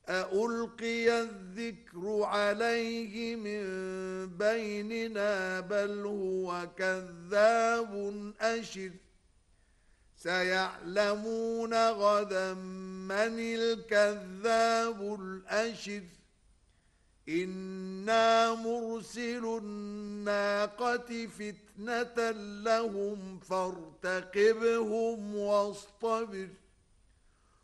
أألقي الذكر عليه من بيننا بل هو كذاب أشر سيعلمون غدا من الكذاب الأشر إنا مرسل الناقة فتنة لهم فارتقبهم واصطبر